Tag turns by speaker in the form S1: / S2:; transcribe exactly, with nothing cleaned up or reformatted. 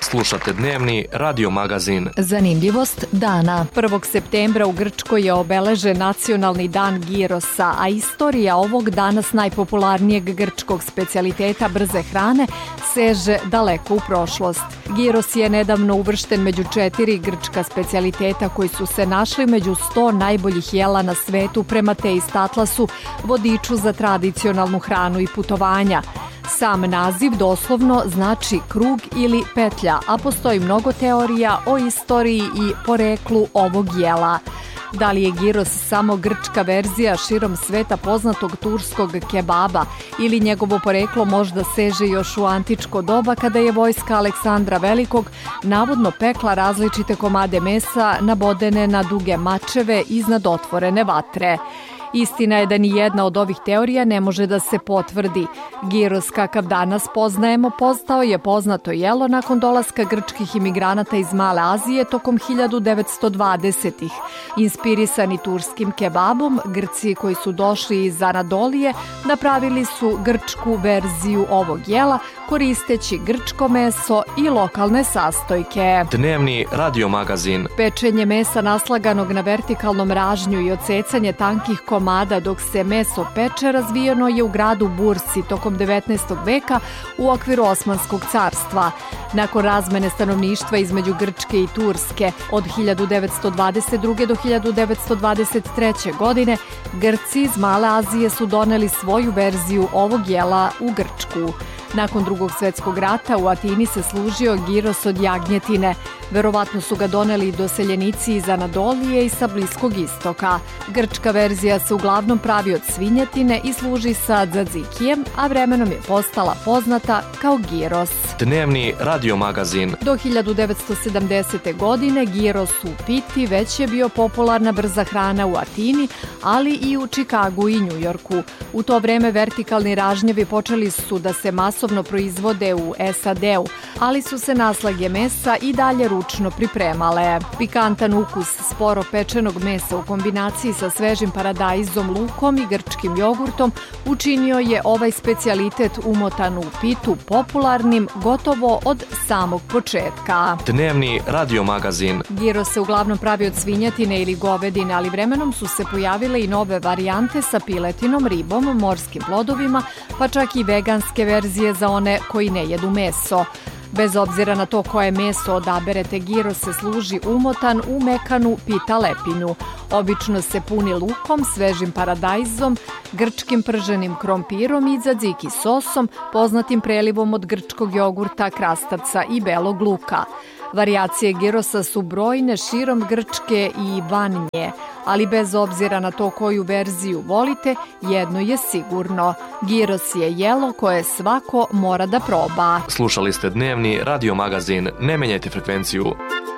S1: Slušate dnevni radio magazin.
S2: Zanimljivost dana. prvog septembra u Grčkoj je obeležen nacionalni dan girosa, a istorija ovog danas najpopularnijeg grčkog specijaliteta brze hrane seže daleko u prošlost. Giros je nedavno uvršten među četiri grčka specijaliteta koji su se našli među sto najboljih jela na svetu prema Taste Atlasu, vodiču za tradicionalnu hranu i putovanja. Sam naziv doslovno znači krug ili petlja, a postoji mnogo teorija o istoriji i poreklu ovog jela. Da li je giros samo grčka verzija širom sveta poznatog turskog kebaba ili njegovo poreklo možda seže još u antičko doba kada je vojska Aleksandra Velikog navodno pekla različite komade mesa nabodene na duge mačeve iznad otvorene vatre. Istina je da ni jedna od ovih teorija ne može da se potvrdi. Giros kakav danas poznajemo postao je poznato jelo nakon dolaska grčkih imigranata iz Male Azije tokom hiljadu devetsto dvadesetih. Inspirisani turskim kebabom, Grci koji su došli iz Anadolije napravili su grčku verziju ovog jela koristeći grčko meso i lokalne sastojke.
S1: Dnevni radio magazin.
S2: Pečenje mesa naslaganog na vertikalnom ražnju i odsecanje tankih komada dok se meso peče razvijeno je u gradu Bursi tokom devetnaestog veka u okviru Osmanskog carstva. Nakon razmene stanovništva između Grčke i Turske od hiljadu devetsto dvadeset druge do hiljadu devetsto dvadeset treće. godine, Grci iz Male Azije su doneli svoju verziju ovog jela u Grčku. Nakon drugog svjetskog rata u Atini se služio giros od jagnjetine. Verovatno su ga doneli doseljenici iz Anadolije i sa Bliskog istoka. Grčka verzija se uglavnom pravi od svinjetine i služi sa dzadžikijem, a vremenom je postala poznata kao giros.
S1: Dnevni radio magazin.
S2: Do hiljadu devetsto sedamdesete. godine giros u piti već je bio popularna brza hrana u Atini, ali i u Čikagu i Njujorku. U to vreme vertikalni ražnjevi počeli su da se masovno proizvode u S A D-u, ali su se naslage mesa i dalje ručno pripremale. Pikantan ukus sporo pečenog mesa u kombinaciji sa svežim paradajzom, lukom i grčkim jogurtom učinio je ovaj specijalitet umotan u pitu popularnim gotovo od samog početka.
S1: Dnevni radio magazin.
S2: Giros se uglavnom pravi od svinjetine ili govedine, ali vremenom su se pojavile i nove varijante sa piletinom, ribom, morskim plodovima, pa čak i veganske verzije za one koji ne jedu meso. Bez obzira na to koje meso odaberete, giros se služi umotan u mekanu pita lepinu. Obično se puni lukom, svežim paradajzom, grčkim prženim krompirom i dzadziki sosom, poznatim prelivom od grčkog jogurta, krastavca i belog luka. Varijacije girosa su brojne širom Grčke i van nje, ali bez obzira na to koju verziju volite, jedno je sigurno. Giros je jelo koje svako mora da proba.
S1: Slušali ste dnevni radio magazin. Ne menjajte frekvenciju.